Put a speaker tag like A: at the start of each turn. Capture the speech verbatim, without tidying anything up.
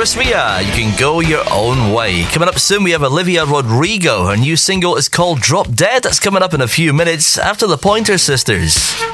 A: Chris Ria, You Can Go Your Own Way. Coming up soon, we have Olivia Rodrigo. Her new single is called Drop Dead. That's coming up in a few minutes after the Pointer Sisters.